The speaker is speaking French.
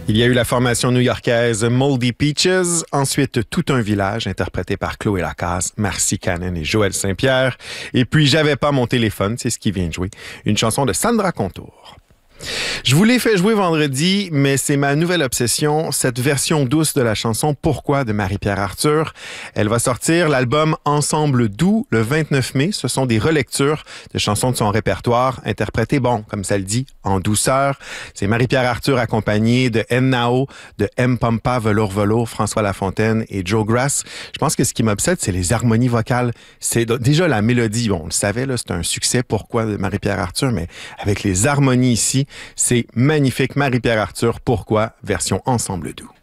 Il y a eu la formation new-yorkaise Moldy Peaches, ensuite Tout un village, interprété par Chloé Lacasse, Marcy Cannon et Joël Saint-Pierre. Et puis J'avais pas mon téléphone, c'est ce qui vient de jouer, une chanson de Sandra Contour. Je vous l'ai fait jouer vendredi, mais c'est ma nouvelle obsession, cette version douce de la chanson Pourquoi de Marie-Pierre Arthur. Elle va sortir l'album Ensemble doux le 29 mai. Ce sont des relectures de chansons de son répertoire, interprétées, comme ça le dit, en douceur. C'est Marie-Pierre Arthur accompagnée de Nao, de M. Pampa, Velours Velours, François Lafontaine et Joe Grass. Je pense que ce qui m'obsède, c'est les harmonies vocales. C'est déjà la mélodie, on le savait, là, c'est un succès Pourquoi de Marie-Pierre Arthur, mais avec les harmonies ici, c'est magnifique. Marie-Pierre Arthur, Pourquoi, version Ensemble doux.